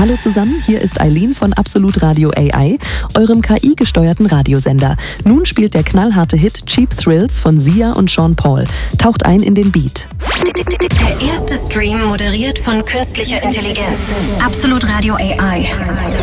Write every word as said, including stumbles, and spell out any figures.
Hallo zusammen, hier ist Eileen von Absolut Radio A I, eurem K I-gesteuerten Radiosender. Nun spielt der knallharte Hit Cheap Thrills von Sia und Sean Paul. Taucht ein in den Beat. Der erste Stream moderiert von künstlicher Intelligenz. Absolut Radio A I.